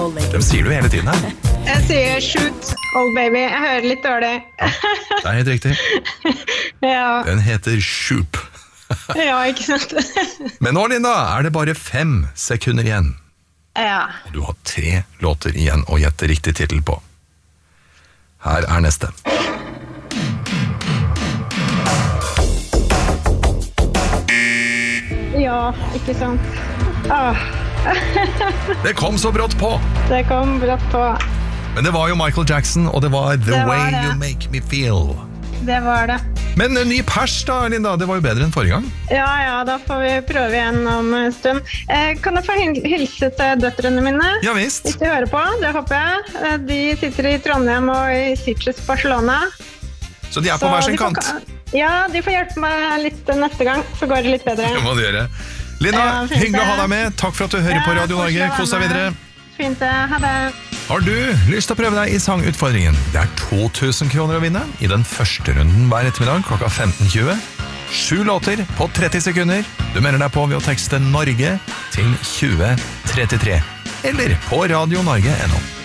Dem sier du hele tiden her. Jeg sier shoot, old baby. Jeg hører litt dårlig. Det er helt riktig. Ja. Den heter Shoop. Ja, ikke sant? Men nå, Linda, er det bare 5 sekunder igjen. Ja. Og du har 3 låter igjen å gjette riktig titel på. Her er neste. Ja, ikke sant? Det kom så brått på. Det kom brått på. Men det var jo Michael Jackson, og det var The Det var Way det. You Make Me Feel. Det var det. Men en ny pers da, Linda, det var jo bedre enn forrige gang. Ja, da får vi prøve igjen om en stund. Kan jeg få hilse til døtrene mine? Ja visst. Hvis de hører på, det håper jeg. De sitter i Trondheim og i Sitges Barcelona. Så de er på hver sin kant. Ja, de får hjelpe meg litt neste gang, så går det litt bedre. Det må du gjøre. Linda, Ja, fint hyggelig å ha det. deg med. Takk for at du hører på Radio Norge. Kos deg videre. Fint det, ha det. Har du lyst til å prøve deg i sangutfordringen? Det er 2000 kroner å vinne i den første runden hver ettermiddag klokka 15.20. 7 låter på 30 sekunder. Du melder deg på ved å tekste Norge til 2033. Eller på radionorge.no.